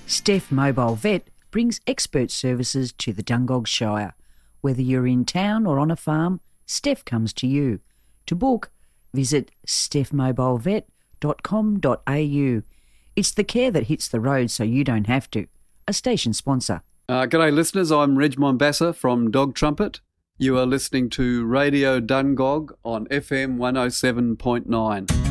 Steph Mobile Vet brings expert services to the Dungog Shire. Whether you're in town or on a farm, Steph comes to you. To book, visit stephmobilevet.com.au. It's the care that hits the road so you don't have to. A station sponsor. G'day listeners, I'm Reg Mombassa from Dog Trumpet. You are listening to Radio Dungog on FM 107.9.